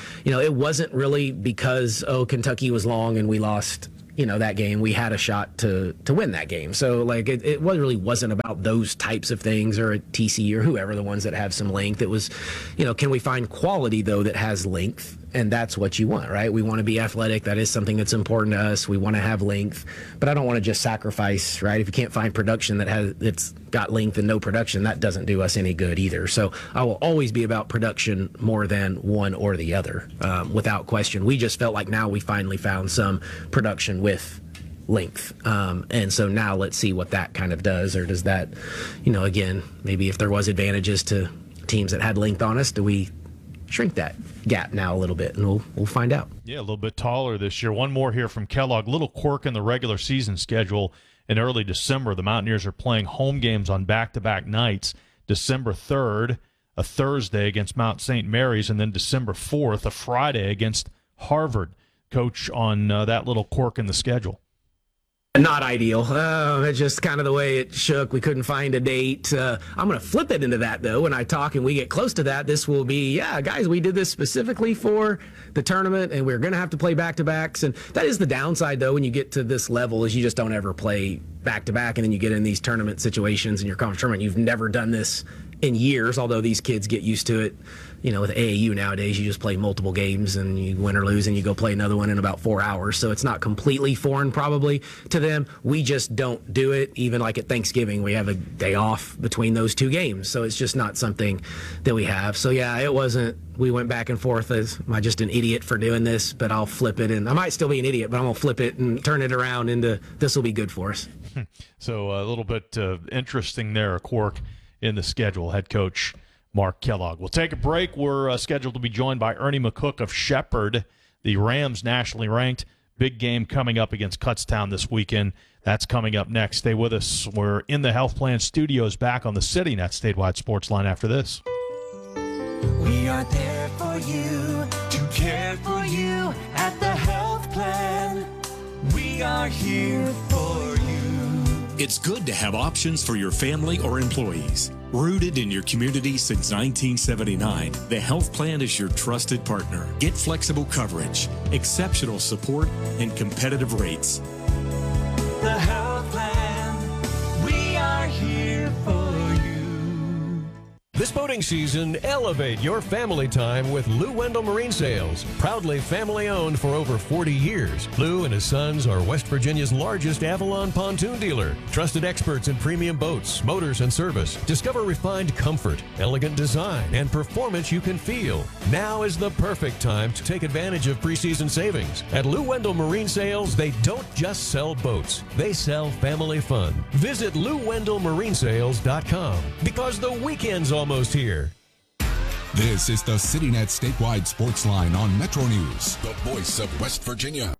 It wasn't really because Kentucky was long and we lost. That game, we had a shot to win that game. So, it really wasn't about those types of things or a TCU or whoever, the ones that have some length. It was, can we find quality, though, that has length? And that's what you want, right? We want to be athletic. That is something that's important to us. We want to have length. But I don't want to just sacrifice, right? If you can't find production that's got length and no production, that doesn't do us any good either. So I will always be about production more than one or the other, without question. We just felt like now we finally found some production with length. And so now let's see what that kind of does. Or does that, again, maybe if there was advantages to teams that had length on us, do we shrink that gap now a little bit, and we'll find out. Yeah, a little bit taller this year. One more here from Kellogg. Little quirk in the regular season schedule. In early December, the Mountaineers are playing home games on back-to-back nights. December 3rd, a Thursday against Mount St. Mary's, and then December 4th, a Friday against Harvard. Coach, on that little quirk in the schedule. Not ideal. It's just kind of the way it shook. We couldn't find a date. I'm going to flip it into that, though. When I talk and we get close to that, this will be, guys, we did this specifically for the tournament, and we're going to have to play back-to-backs. And that is the downside, though, when you get to this level, is you just don't ever play back-to-back, and then you get in these tournament situations in your conference tournament. You've never done this in years, although these kids get used to it. With AAU nowadays, you just play multiple games and you win or lose and you go play another one in about 4 hours. So it's not completely foreign probably to them. We just don't do it. Even like at Thanksgiving, we have a day off between those two games. So it's just not something that we have. So it wasn't, we went back and forth as, am I just an idiot for doing this? But I'll flip it, and I might still be an idiot, but I'm going to flip it and turn it around into this will be good for us. So a little bit interesting there, a quirk in the schedule, head coach Mark Kellogg. We'll take a break. We're scheduled to be joined by Ernie McCook of Shepherd, the Rams nationally ranked. Big game coming up against Kutztown this weekend. That's coming up next. Stay with us. We're in the Health Plan Studios back on the CityNet Statewide Sports Line after this. We are there for you, to care for you at the Health Plan. We are here for you. It's good to have options for your family or employees. Rooted in your community since 1979, the Health Plan is your trusted partner. Get flexible coverage, exceptional support, and competitive rates. The Health Plan, we are here for you. This boating season, elevate your family time with Lou Wendell Marine Sales. Proudly family-owned for over 40 years, Lou and his sons are West Virginia's largest Avalon pontoon dealer. Trusted experts in premium boats, motors, and service. Discover refined comfort, elegant design, and performance you can feel. Now is the perfect time to take advantage of preseason savings. At Lou Wendell Marine Sales, they don't just sell boats. They sell family fun. Visit LouWendellMarineSales.com because the weekend's almost here. This is the CityNet Statewide Sports Line on Metro News, the voice of West Virginia.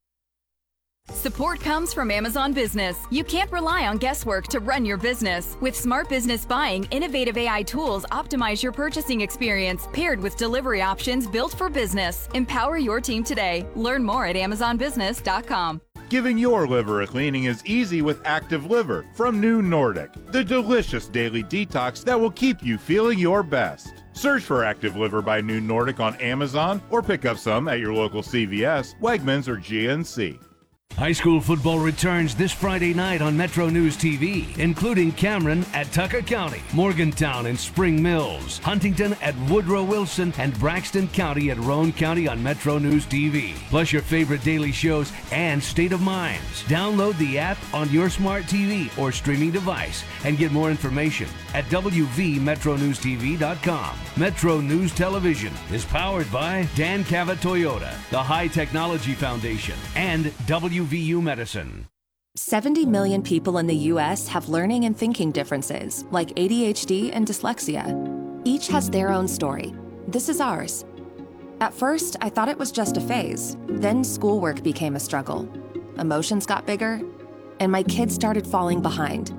Support comes from Amazon Business. You can't rely on guesswork to run your business. With Smart Business Buying, innovative AI tools optimize your purchasing experience, paired with delivery options built for business. Empower your team today. Learn more at AmazonBusiness.com. Giving your liver a cleaning is easy with Active Liver from New Nordic, the delicious daily detox that will keep you feeling your best. Search for Active Liver by New Nordic on Amazon or pick up some at your local CVS, Wegmans, or GNC. High school football returns this Friday night on Metro News TV, including Cameron at Tucker County, Morgantown and Spring Mills, Huntington at Woodrow Wilson, and Braxton County at Roane County on Metro News TV. Plus your favorite daily shows and State of Minds. Download the app on your smart TV or streaming device and get more information at wvmetronewstv.com. Metro News Television is powered by Dan Cavett Toyota, the High Technology Foundation, and WVU Medicine. 70 million people in the U.S. have learning and thinking differences, like ADHD and dyslexia. Each has their own story. This is ours. At first, I thought it was just a phase. Then schoolwork became a struggle. Emotions got bigger, and my kids started falling behind.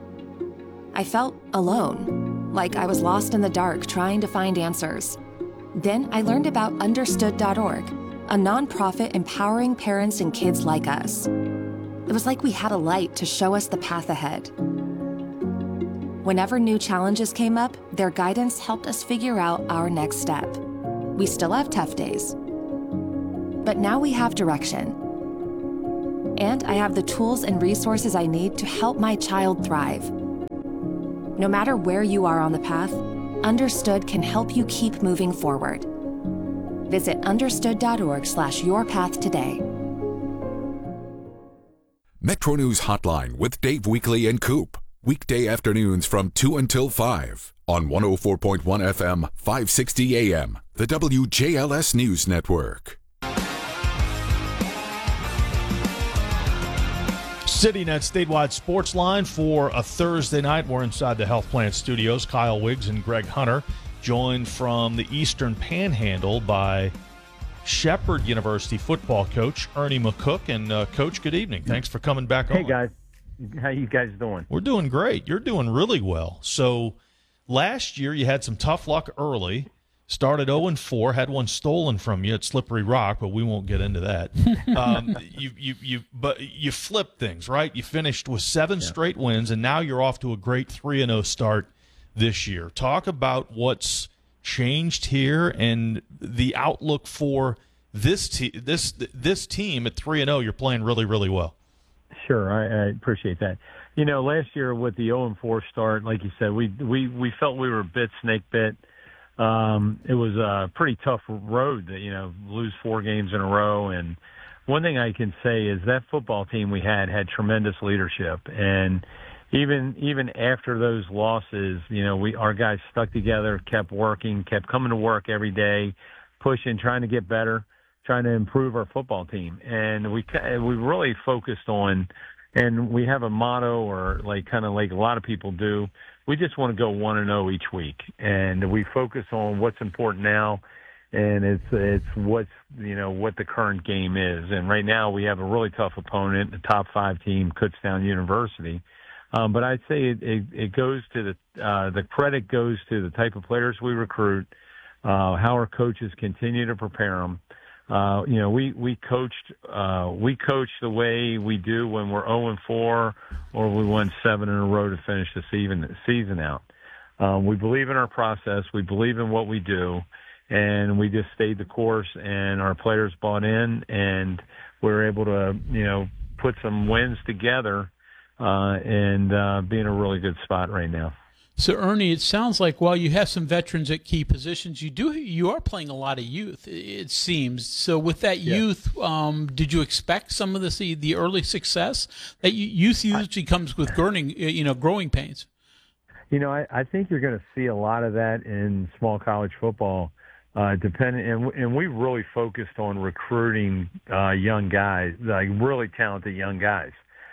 I felt alone, like I was lost in the dark trying to find answers. Then I learned about Understood.org, a nonprofit empowering parents and kids like us. It was like we had a light to show us the path ahead. Whenever new challenges came up, their guidance helped us figure out our next step. We still have tough days, but now we have direction. And I have the tools and resources I need to help my child thrive. No matter where you are on the path, Understood can help you keep moving forward. Visit understood.org/yourpath today. Metro News Hotline with Dave Weekly and Coop. Weekday afternoons from 2 until 5 on 104.1 FM, 560 AM, the WJLS News Network. Sitting at Statewide Sports Line for a Thursday night. We're inside the Health Plant Studios. Kyle Wiggs and Greg Hunter, joined from the Eastern Panhandle by Shepherd University football coach Ernie McCook. And Coach, good evening. Thanks for coming back on. Hey, guys. How you guys doing? We're doing great. You're doing really well. So last year you had some tough luck early. Started 0-4, had one stolen from you at Slippery Rock, but we won't get into that. But you flipped things, right? You finished with 7 straight wins, and now you're off to a great 3-0 start this year. Talk about what's changed here and the outlook for this team at 3-0. You're playing really, really well. Sure, I appreciate that. You know, last year with the 0-4 start, like you said, we felt we were snake bit. It was a pretty tough road to, lose 4 games in a row. And one thing I can say is that football team we had tremendous leadership. And even after those losses, our guys stuck together, kept working, kept coming to work every day, pushing, trying to get better, trying to improve our football team. And we really focused on, and we have a motto, or like a lot of people do, we just want to go 1-0 each week, and we focus on what's important now, and it's what's what the current game is. And right now we have a really tough opponent, a top 5 team, Kutztown University. But I'd say it goes to the credit goes to the type of players we recruit, how our coaches continue to prepare them. We coached the way we do when we're 0-4 or we won 7 in a row to finish the season out. We believe in our process. We believe in what we do, and we just stayed the course, and our players bought in, and we were able to, put some wins together, and be in a really good spot right now. So, Ernie, it sounds like while you have some veterans at key positions, you are playing a lot of youth, it seems. So with that youth, did you expect some of the early success? That youth usually comes with growing pains. I think you're going to see a lot of that in small college football, and we really focused on recruiting young guys, like really talented young guys.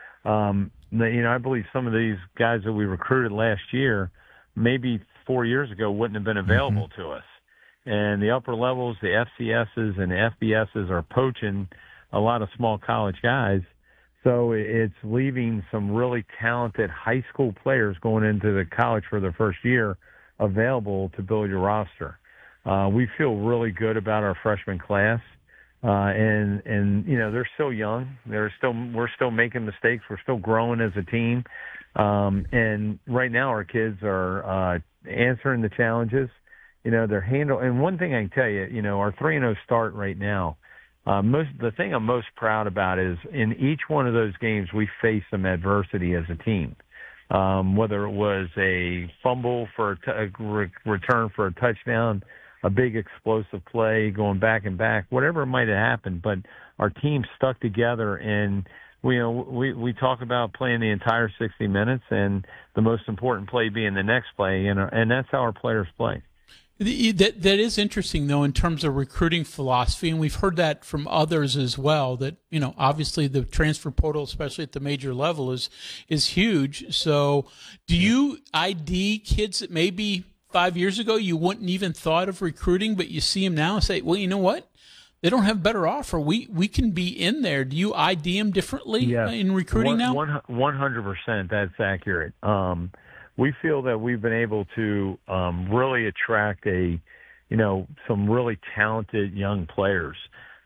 I believe some of these guys that we recruited last year, maybe 4 years ago, wouldn't have been available to us. And the upper levels, the FCSs and the FBSs are poaching a lot of small college guys. So it's leaving some really talented high school players going into the college for their first year available to build your roster. We feel really good about our freshman class. And they're still young. We're still making mistakes. We're still growing as a team. And right now our kids are answering the challenges. They're and one thing I can tell you, our 3-0 start right now, the thing I'm most proud about is in each one of those games we faced some adversity as a team. Whether it was a fumble for a return for a touchdown, a big explosive play going back and back, whatever it might have happened, but our team stuck together, and we talk about playing the entire 60 minutes and the most important play being the next play, and that's how our players play. That is interesting, though, in terms of recruiting philosophy, and we've heard that from others as well, that, obviously the transfer portal, especially at the major level, is huge. So do you ID kids that maybe 5 years ago you wouldn't even thought of recruiting, but you see them now and say, well, you know what? They don't have a better offer. We can be in there. Do you ID them differently in recruiting now? 100%. That's accurate. We feel that we've been able to really attract a some really talented young players.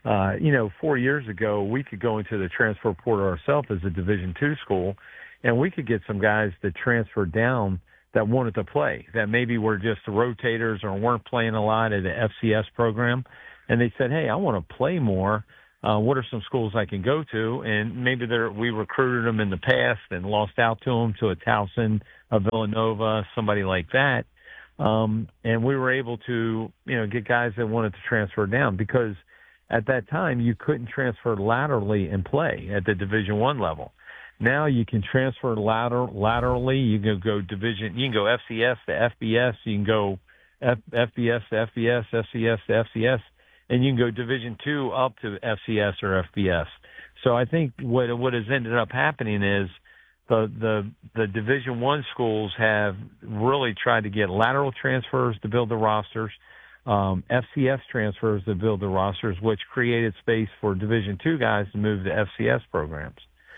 4 years ago, we could go into the transfer portal ourselves as a Division II school, and we could get some guys that transferred down that wanted to play, that maybe were just rotators or weren't playing a lot at the FCS program. And they said, hey, I want to play more. What are some schools I can go to? And maybe we recruited them in the past and lost out to them, to a Towson, a Villanova, somebody like that. And we were able to, get guys that wanted to transfer down, because at that time you couldn't transfer laterally and play at the Division I level. Now you can transfer laterally. You can go division. You can go FCS to FBS. You can go FBS to FBS, FCS to FCS, and you can go Division II up to FCS or FBS. So I think what has ended up happening is the Division I schools have really tried to get lateral transfers to build the rosters, FCS transfers to build the rosters, which created space for Division II guys to move to FCS programs.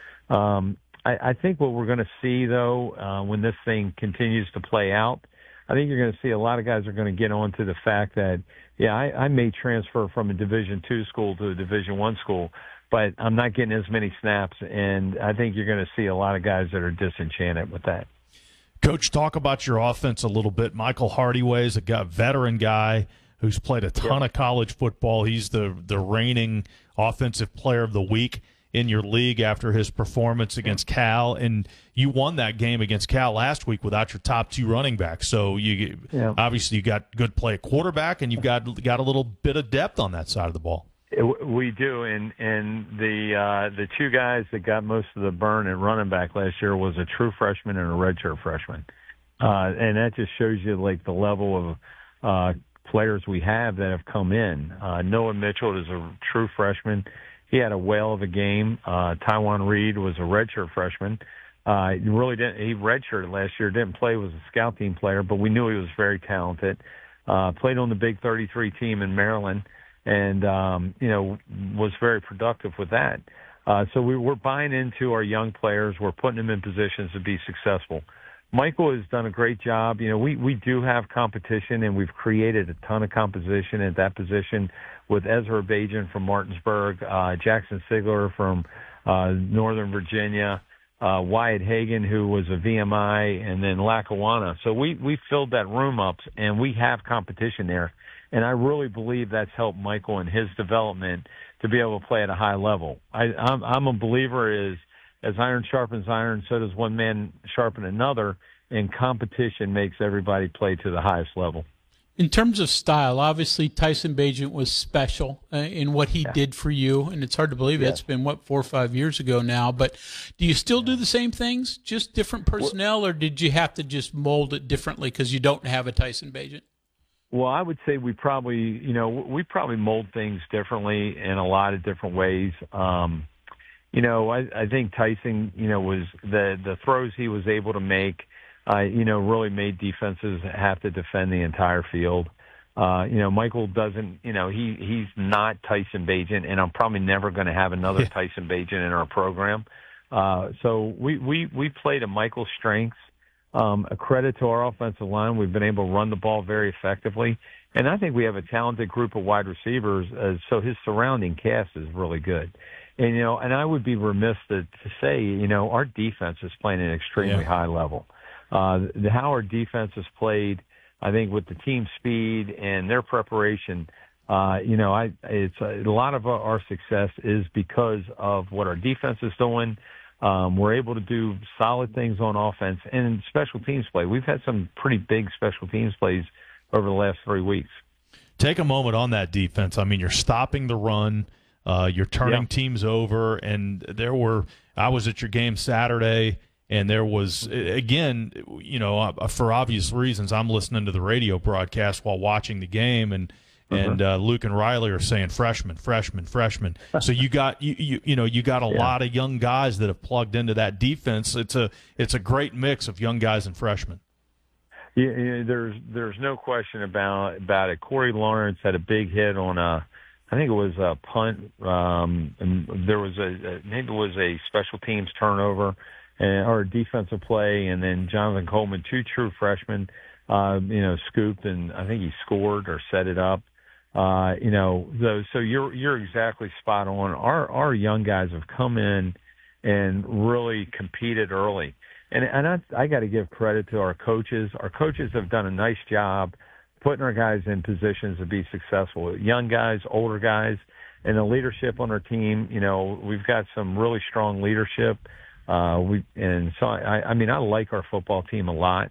I think what we're going to see, though, when this thing continues to play out, I think you're going to see a lot of guys are going to get on to the fact that, I may transfer from a Division II school to a Division I school, but I'm not getting as many snaps, and I think you're going to see a lot of guys that are disenchanted with that. Coach, talk about your offense a little bit. Michael Hardyway is a veteran guy who's played a ton of college football. He's the reigning Offensive Player of the Week in your league after his performance against Cal, and you won that game against Cal last week without your top two running backs. So obviously you got good play at quarterback, and you've got a little bit of depth on that side of the ball. We do, and the two guys that got most of the burn at running back last year was a true freshman and a redshirt freshman, and that just shows you the level of players we have that have come in. Noah Mitchell is a true freshman. He had a whale of a game. Tywan Reed was a redshirt freshman. He redshirted last year, didn't play, was a scout team player, but we knew he was very talented. Played on the Big 33 team in Maryland, and was very productive with that. So we're buying into our young players. We're putting them in positions to be successful. Michael has done a great job. We do have competition, and we've created a ton of competition at that position with Ezra Bajan from Martinsburg, Jackson Sigler from Northern Virginia, Wyatt Hagan, who was a VMI, and then Lackawanna. So we filled that room up, and we have competition there. And I really believe that's helped Michael in his development to be able to play at a high level. I'm a believer as iron sharpens iron, so does one man sharpen another, and competition makes everybody play to the highest level. In terms of style, obviously Tyson Bagent was special in what he did for you, and it's hard to believe it's been, 4 or 5 years ago now, but do you still do the same things, just different personnel, or did you have to just mold it differently because you don't have a Tyson Bagent? Well, I would say we probably mold things differently in a lot of different ways. I think Tyson, was the throws he was able to make, really made defenses have to defend the entire field. Michael doesn't, he's not Tyson Bagent, and I'm probably never going to have another Tyson Bagent in our program. So we play to Michael's strengths. A credit to our offensive line. We've been able to run the ball very effectively. And I think we have a talented group of wide receivers, so his surrounding cast is really good. And, and I would be remiss to say, our defense is playing at an extremely high level. How our defense has played, I think, with the team speed and their preparation, it's a lot of our success is because of what our defense is doing. We're able to do solid things on offense and special teams play. We've had some pretty big special teams plays over the last 3 weeks. Take a moment on that defense. I mean, you're stopping the run. You're turning teams over. And I was at your game Saturday, and there was, again, for obvious reasons, I'm listening to the radio broadcast while watching the game, and Luke and Riley are saying freshman. So you got a lot of young guys that have plugged into that defense. It's a great mix of young guys and freshmen. Yeah, there's no question about it. Corey Lawrence had a big hit on I think it was a punt. And there was maybe it was a special teams turnover or a defensive play, and then Jonathan Coleman, two true freshmen. scooped, and I think he scored or set it up. So you're exactly spot on. Our young guys have come in and really competed early. And I got to give credit to our coaches. Our coaches have done a nice job putting our guys in positions to be successful. Young guys, older guys, and the leadership on our team. We've got some really strong leadership. I like our football team a lot.